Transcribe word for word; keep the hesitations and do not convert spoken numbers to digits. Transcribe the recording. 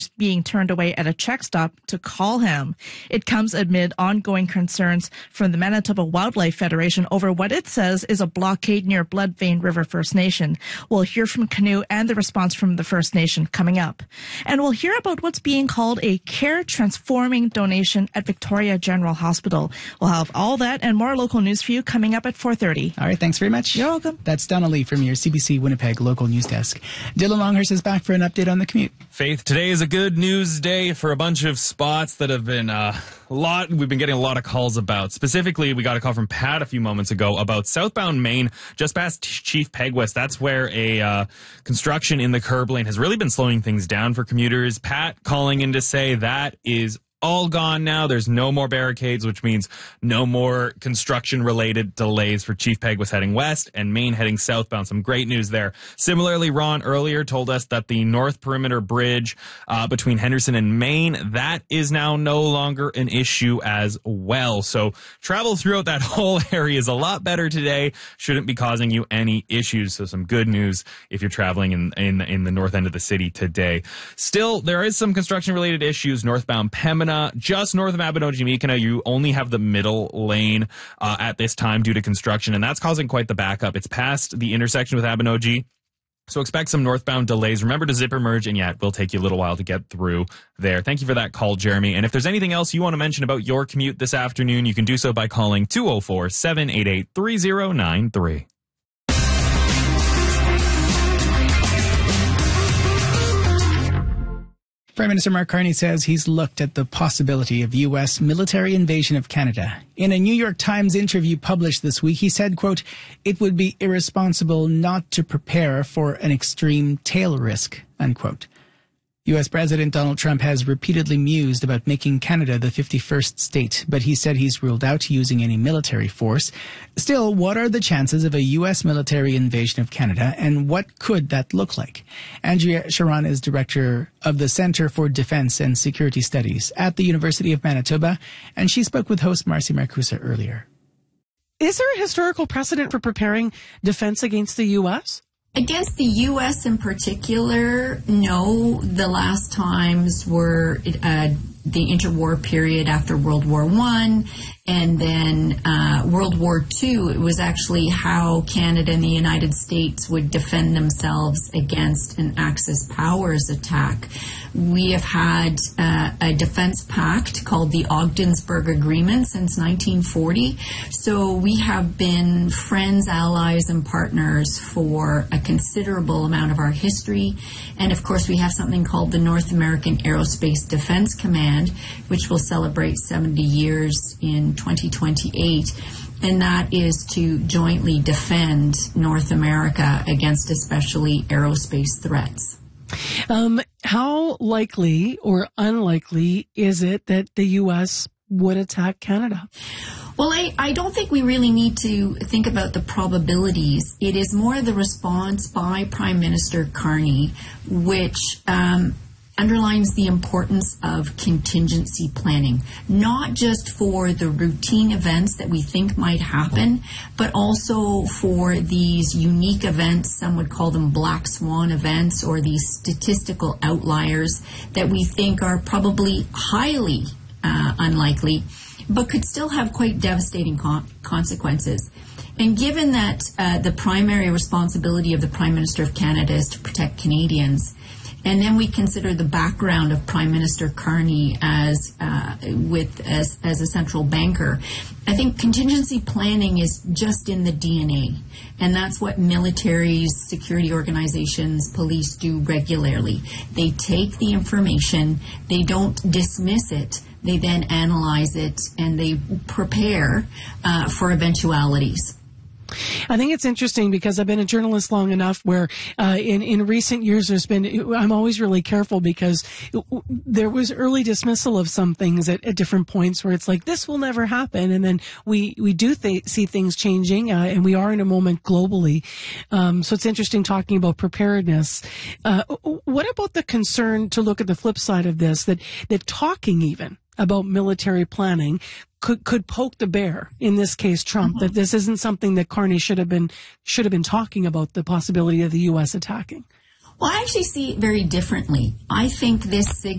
being turned away at a check stop to call him. It comes amid ongoing concerns from the Manitoba Wildlife Federation over what it says is a blockade near Blood Vein River First Nation. We'll hear from Canoe and the response from the First Nation coming up. And we'll hear about what's being called a care transforming donation at Victoria General Hospital. We'll have all that and more local news for you coming up at four thirty. All right, thanks very much. You're welcome. That's Donna Lee from your C B C Winnipeg local news desk. Dylan Longhurst is back for an update on the commute. Faith, today is a good news day for a bunch of spots that have been uh, a lot. We've been getting a lot of calls about. Specifically, we got a call from Pat a few moments ago about southbound Maine, just past Chief Peguis. That's where a uh, construction in the curb lane has really been slowing things down for commuters. Pat calling in to say that is all gone now. There's no more barricades, which means no more construction-related delays for Chief Peguis heading west and Maine heading southbound. Some great news there. Similarly, Ron earlier told us that the North Perimeter Bridge uh, between Henderson and Maine, that is now no longer an issue as well. So travel throughout that whole area is a lot better today. Shouldn't be causing you any issues. So some good news if you're traveling in, in, in the north end of the city today. Still, there is some construction-related issues northbound Pembina. Just north of Abinogi-Mikina, you only have the middle lane uh, at this time due to construction, and that's causing quite the backup. It's past the intersection with Abinogi, so expect some northbound delays. Remember to zipper merge, and yeah, it will take you a little while to get through there. Thank you for that call, Jeremy. And if there's anything else you want to mention about your commute this afternoon, you can do so by calling two oh four, seven eight eight, three oh nine three. Prime Minister Mark Carney says he's looked at the possibility of U S military invasion of Canada. In a New York Times interview published this week, he said, quote, "It would be irresponsible not to prepare for an extreme tail risk," unquote. U S President Donald Trump has repeatedly mused about making Canada the fifty-first state, but he said he's ruled out using any military force. Still, what are the chances of a U S military invasion of Canada, and what could that look like? Andrea Sharon is director of the Centre for Defense and Security Studies at the University of Manitoba, and she spoke with host Marcy Marcusa earlier. Is there a historical precedent for preparing defense against the U S? Against the U S in particular, no. The last times were uh, the interwar period after World War One, and then uh, World War Two. It was actually how Canada and the United States would defend themselves against an Axis powers attack. We have had uh, a defense pact called the Ogdensburg Agreement since nineteen forty. So we have been friends, allies, and partners for a considerable amount of our history. And of course, we have something called the North American Aerospace Defense Command, which will celebrate seventy years in twenty twenty-eight. And that is to jointly defend North America against especially aerospace threats. Um, how likely or unlikely is it that the U S would attack Canada? Well, I, I don't think we really need to think about the probabilities. It is more the response by Prime Minister Carney, which um, underlines the importance of contingency planning, not just for the routine events that we think might happen, but also for these unique events, some would call them black swan events, or these statistical outliers that we think are probably highly uh, unlikely, but could still have quite devastating con- consequences. And given that uh, the primary responsibility of the Prime Minister of Canada is to protect Canadians, and then we consider the background of Prime Minister Carney as uh, with as, as a central banker, I think contingency planning is just in the D N A. And that's what militaries, security organizations, police do regularly. They take the information, they don't dismiss it, they then analyze it, and they prepare uh, for eventualities. I think it's interesting because I've been a journalist long enough where uh, in, in recent years there's been, I'm always really careful because it, there was early dismissal of some things at, at different points where it's like, this will never happen. And then we, we do th- see things changing uh, and we are in a moment globally. Um, so it's interesting talking about preparedness. Uh, what about the concern to look at the flip side of this, that, that talking even about military planning could could poke the bear, in this case Trump, mm-hmm. that this isn't something that Carney should have been should have been talking about, the possibility of the U S attacking? Well, I actually see it very differently. I think this signals